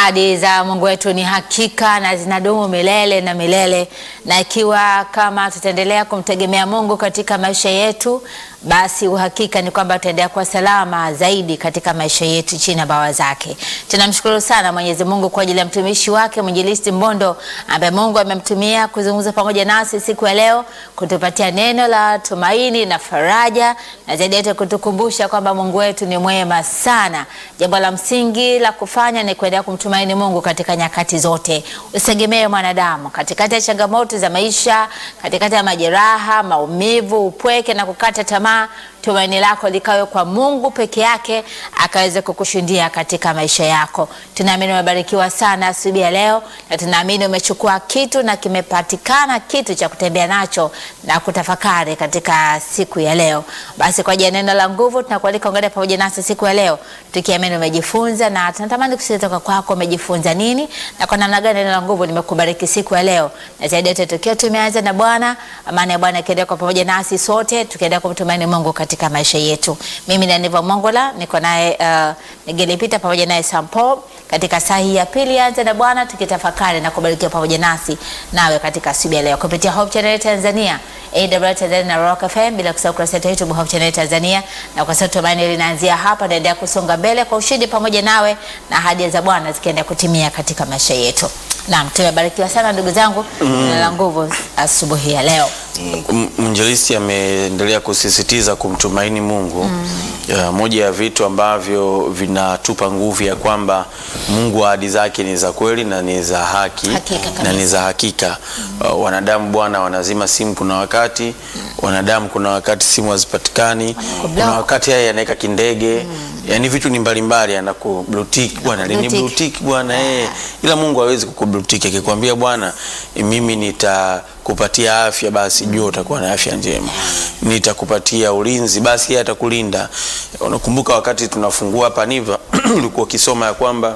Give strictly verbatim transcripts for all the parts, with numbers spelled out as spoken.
Ahadi za Mungu wetu ni hakika na zinadumu milele na milele, na ikiwa kama tutaendelea kumtegemea Mungu katika maisha yetu, basi uhakika ni kwamba tutaendelea kuwa salama zaidi katika maisha yetu chini ya bawa zake. Tunamshukuru sana Mwenyezi Mungu kwa ajili ya mtumishi wake Mwinjilisti Mbondo ambaye Mungu amemtumia kuzungumza pamoja nasi siku ya leo, kutupatia neno la tumaini na faraja, na zaidi yote kutukumbusha kwamba Mungu wetu ni mwema sana. Jambo la msingi la kufanya ni kuendelea kumtumaini Mungu katika nyakati zote. Usitegemee mwanadamu katikati ya changamoto za maisha, katikati ya majeraha, maumivu, upweke na kukata tamaa. Tumaini lako likawe kwa Mungu peke yake, akaweze kukushindia katika maisha yako. Tunaamini umebarikiwa sana asubuhi ya leo, na tunaamini umechukua kitu na kimepatikana kitu cha kutembea nacho na kutafakari katika siku ya leo. Basi kwa neno la nguvu tunakualika ungane pamoja nasi siku ya leo, tukiamini umejifunza, na tunatamani kusikia kutoka kwako umejifunza nini na kwa namna gani neno la nguvu limekubariki siku ya leo. Na zaidi yote tukiwa tumeanza na Bwana, amani ya Bwana ikiendelea kwa pamoja nasi sote, tukiendelea kumtumaini Mungu katika maisha yetu. Mimi ni Aniva Mongola, niko naye uh, Nigelipita pamoja naye Sampo katika saa hii ya pili anza na Bwana, tukitafakari na kubarikiwa pamoja nasi nawe katika asubuhi ya leo kupitia Hope Channel Tanzania, A W R Tanzania na Rock F M, bila kusahau kurasa yetu Hope Channel Tanzania. Na kwa sababu tumaini linaanzia hapa, naendelea kusonga mbele kwa ushindi pamoja nawe, na ahadi za Bwana zikienda kutimia katika maisha yetu. Naam, tumebarikiwa sana ndugu zangu mm. na nguvu asubuhi ya leo. Mwinjilisti ameendelea kusisitiza kumtumaini Mungu. Mm. Ya, moja ya vitu ambavyo vinatupa nguvu ya kwamba Mungu ahadi zake ni za kweli na ni za haki na ni za hakika. Mm. Uh, wanadamu bwana wanazima simu kuna wakati, mm. wanadamu kuna wakati simu hazipatikani, kuna wakati yeye anaweka kindege. Mm. Yaani vitu ni mbalimbali, anaku blue tick bwana, ni blue tick bwana eh, ila Mungu hawezi kukublue tick. Akikwambia bwana mimi nitakupatia afya, basi jua utakuwa na afya njema. Nitakupatia ulinzi, basi yeye atakulinda. Unakumbuka wakati tunafungua hapa Niva ulikuwa ukisoma ya kwamba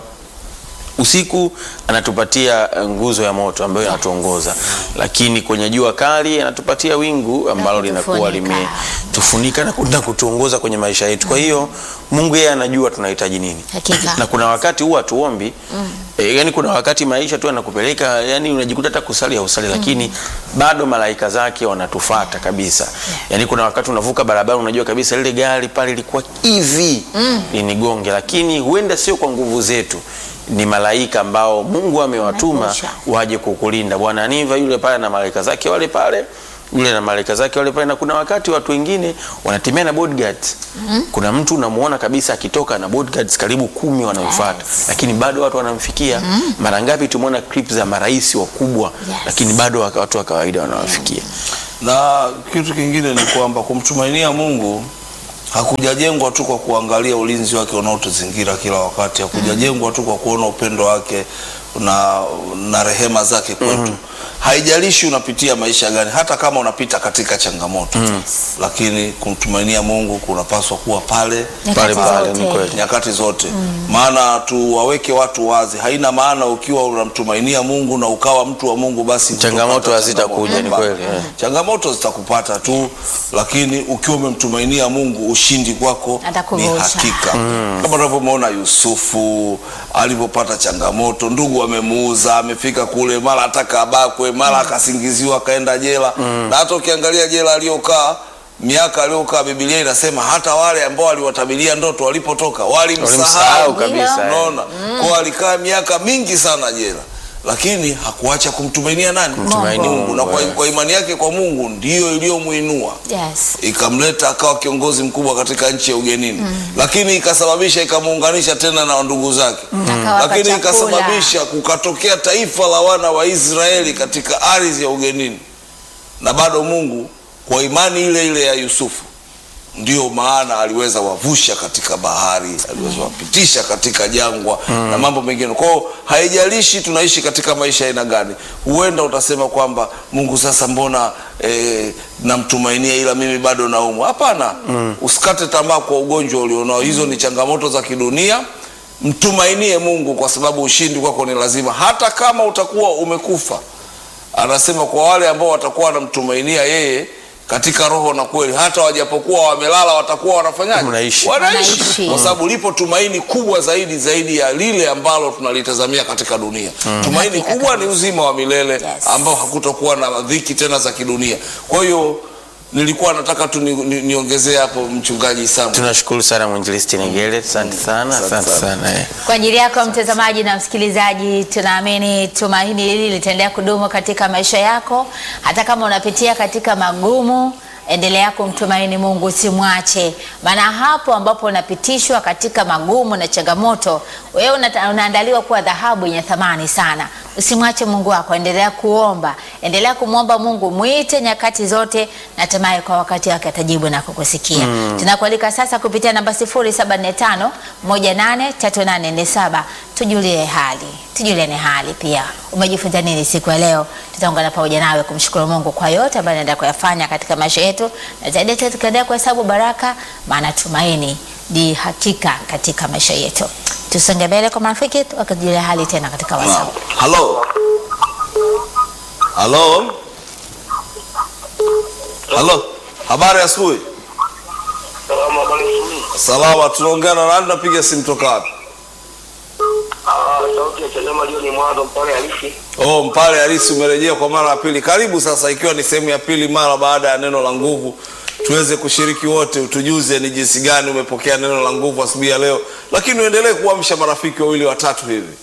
usiku anatupatia nguzo ya moto ambayo inatuongoza, lakini kwenye jua kali anatupatia wingu ambalo linakuwa limetufunika na kuenda kutuongoza kwenye maisha yetu. Kwa hiyo Mungu yeye anajua tunahitaji nini. Hakika. Na kuna wakati huwa tuombi, mm. e, yani kuna wakati maisha tu anakupeleka, yani unajikuta hata kusali au usali, lakini mm. bado malaika zake wanatufuata kabisa. Yeah. Yani kuna wakati unavuka barabara unajua kabisa ile gari pale ilikuwa hivi mm. linigonge, lakini huenda sio kwa nguvu zetu, ni malaika ambao Mungu amewatuma waje kukulinda. Bwana Aniva yule pale na malaika zake wale pale, yule na malaika zake wale pale. Na kuna wakati watu wengine wanatembea na bodyguards. Mm-hmm. Kuna mtu unamuona kabisa akitoka na bodyguards karibu kumi wanamfuata. Yes. Lakini bado watu wanamfikia. Mm-hmm. Mara ngapi tumeona clips za marais wakubwa. Yes. Lakini bado watu wa kawaida wanawafikia. Mm-hmm. Na kitu kingine ni kwamba kumtumainia Mungu hakujajengwa tu kwa kuangalia ulinzi wake unaotuzingira kila wakati. Hakujajengwa tu kwa kuona upendo wake na, na rehema zake kwetu. Mm. Haijalishi unapitia maisha gani, hata kama unapita katika changamoto. Mm. Lakini kumtumainia Mungu kunapaswa kuwa pale pale pale ni kweli nyakati zote. Mm. Maana tuwaweke watu wazi, haina maana ukiwa unamtumainia Mungu na ukawa mtu wa Mungu basi changamoto hazitakuja. Ni kweli. Yeah. Changamoto zitakupata tu. Yes. Lakini ukiwa umemtumainia Mungu ushindi kwako ni hakika. Mm. Kama unavyomuona Yusufu alipopata changamoto, ndugu amemuuza, amefika kule mara ataka abakwe, mara akasingiziwa kaenda jela. Mm. Na hata ukiangalia jela aliyokaa, miaka aliyokaa, Biblia inasema hata wale ambao waliwatabiria ndoto walipotoka walimsahau kabisa. Unaona? Mm. Kwa alikaa miaka mingi sana jela, lakini hakuacha kumtumainia nani? Kumtumaini Mungu. Na kwa, kwa imani yake kwa Mungu ndiyo iliyomuinua. Yes. Ikamleta akawa kiongozi mkubwa katika nchi ya ugenini. Mm. Lakini ikasababisha ikamuunganisha tena na ndugu zake. Mm. Lakini ikasababisha kukatokea taifa la wana wa Israeli katika ardhi ya ugenini. Na bado Mungu kwa imani ile ile ya Yusufu ndio maana aliweza wavusha katika bahari, aliweza wapitisha katika jangwa. Mm. na mambo mengine. Kwa hiyo haijalishi tunaishi katika maisha aina gani. Huenda utasema kwamba Mungu sasa mbona e, namtumainia ila mimi bado naumwa. Hapana. Mm. Usikate tamaa kwa ugonjwa ulionao. Hizo ni changamoto za kidunia. Mtumainie Mungu kwa sababu ushindi kwako ni lazima, hata kama utakuwa umekufa. Anasema kwa wale ambao watakuwa wanamtumainia yeye, katika roho na kweli, hata wajapokuwa wamelala watakuwa wanafanyaje? Wanaishi. Wanaishi. Kwa sababu lipo tumaini kubwa zaidi zaidi ya lile ambalo tunalitazamia katika dunia. Mm. Tumaini kubwa ni uzima wa milele, yes, ambao hakutokuwa na dhiki tena za kidunia. Kwa hiyo nilikuwa nataka tu niongezee ni, ni hapo Mchungaji Samuel. Tunashukuru sana Mwinjilisti Negele, asante sana, asante sana. Eh. Kwa ajili yako mtazamaji na msikilizaji, tunaamini tumaini hili litaendelea kudumu katika maisha yako, hata kama unapitia katika magumu. Endelea kumtumaini Mungu, usimwache. Maana hapo ambapo unapitishwa katika magumu na changamoto, wewe una, unaandaliwa kuwa dhahabu yenye thamani sana. Usimwache Mungu wako, endelea kuomba, endelea kumwomba Mungu, muite nyakati zote, na hatimaye kwa wakati wake atajibu na kukusikia. Mm. Tunakualika sasa kupitia namba sifuri saba nne tano moja nane tatu nane nne saba. Tujulie hali, tujuliane hali pia. Umejifunza nini siku ya leo? Tutaungana pamoja nawe kumshukuru Mungu kwa yote ambayo anaendelea kuyafanya katika maisha yetu, na zaidi tukaendelea kuhesabu baraka, maana tumaini ni hakika katika maisha yetu. Tusonge mbele kwa marafiki, tukajulia hali tena katika WhatsApp. Hello. Hello. Hello. Habari asubuhi. Salama, habari asubuhi. Salama, tunaongea na nani? Napiga simu toka wapi? Ah, sauti ya Chadema leo ni Mwanzo Mpale Halisi. Oh, Mpale Halisi, umerejea kwa mara ya pili. Karibu sasa, ikiwa ni sehemu ya pili mara baada ya neno la nguvu. Tuweze kushiriki wote, utujuze ni jinsi gani umepokea neno la nguvu asubuhi ya leo, lakini uendelee kuamsha marafiki wawili watatu hivi.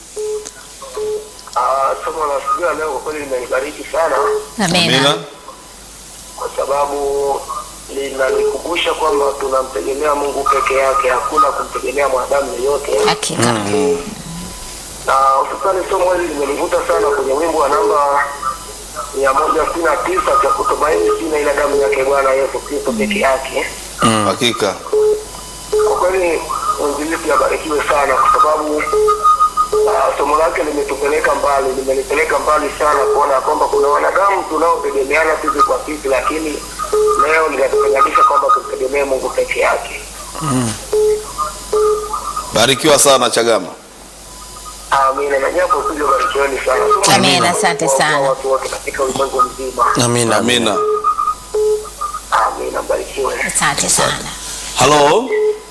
Ah, somo la asubuhi ya leo kwa kweli limenibariki sana. Amina. Kwa sababu linanikumbusha kwamba tunamtegemea Mungu peke yake, hakuna kumtegemea mwanadamu yeyote. Hakika. Mm. Na hususani somo hili limenivuta sana kwenye wimbo wa namba mia moja sitini na tisa cha kutumaini sina ila damu yake Bwana Yesu Kristo peke yake. Mm. Hakika. Kwa kweli Mwinjilisti abarikiwe sana, kwa sababu uh, somo lake limetupeleka mbali, limenipeleka mbali sana kuona kwamba kuna wanadamu tunaotegemeana sisi kwa sisi, lakini leo linatufanyisha kwamba tumtegemee Mungu peke yake. Mm. Barikiwa sana Chagama. Amina. Na japo sio barikiweni sana. Amina, asante sana. Watu wote katika ulimwengu mzima. Amina. Amina. Amina, barikiwe. Asante sana. Hello.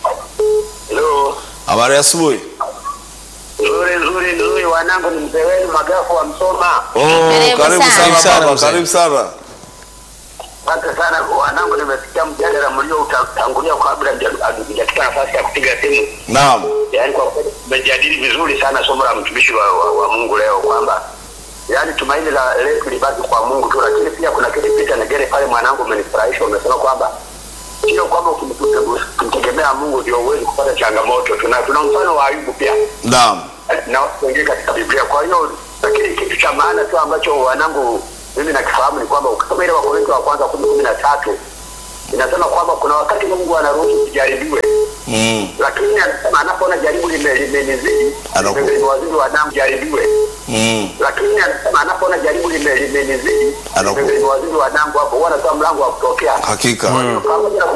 Hello. Habari asubuhi. Nzuri nzuri nzuri, wanangu, ni mzee wenu Magafu wa Msoma. Oh, Karibu karibu sana. sana baba, karibu sana. Asante sana wanangu, nimesikia mjadala mlio utangulia kabla hajafika nafasi ya kupiga simu. Naam. Yaani kwa kweli tumejadili vizuri sana somo la mtumishi wa, wa, wa Mungu leo, kwamba yaani tumaini la letu libaki kwa Mungu tu, lakini pia kuna kitu Peter Negere pale mwanangu umenifurahisha, umesema kwamba sio kwamba ukimtegemea Mungu ndio uweze kupata changamoto. Tuna tuna mfano wa Ayubu pia. Naam. Na wengine katika Biblia. Kwa hiyo lakini kitu cha maana tu ambacho wanangu mimi nakifahamu ni kwamba ukisoma ile Wakorintho wa kwanza kumi na tatu inasema kwamba kuna wakati Mungu anaruhusu tujaribiwe. Mm. Lakini anasema anapoona jaribu limenizidi, nimewazidi wanangu jaribiwe. Mm. Lakini anasema anapoona jaribu limenizidi, nimewazidi wanangu hapo, wana mlango wa kutokea. Hakika. Pamoja